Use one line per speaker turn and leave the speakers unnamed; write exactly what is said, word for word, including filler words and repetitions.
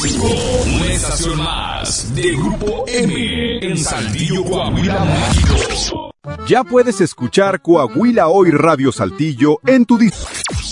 cinco, una estación más de Grupo M en Saltillo, Coahuila, México.
Ya puedes escuchar Coahuila Hoy Radio Saltillo en tu disco.